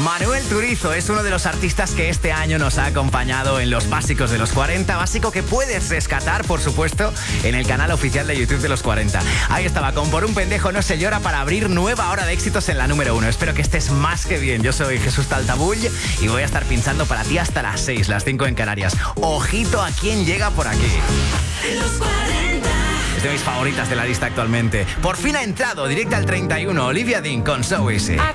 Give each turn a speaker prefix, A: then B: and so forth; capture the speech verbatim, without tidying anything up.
A: Manuel Turizo es uno de los artistas que este año nos ha acompañado en los básicos de los cuarenta, básico que puedes rescatar, por supuesto, en el canal oficial de YouTube de los cuarenta. Ahí estaba, con Por un pendejo no se llora, para abrir nueva hora de éxitos en la número uno. Espero que estés más que bien. Yo soy Jesús Taltabull y voy a estar pinchando para ti hasta las seis, las cinco en Canarias. Ojito a quién llega por aquí.
B: Los cuarenta.
A: Es de mis favoritas de la lista actualmente. Por fin ha entrado directa al treinta y uno, Olivia Dean con So Easy.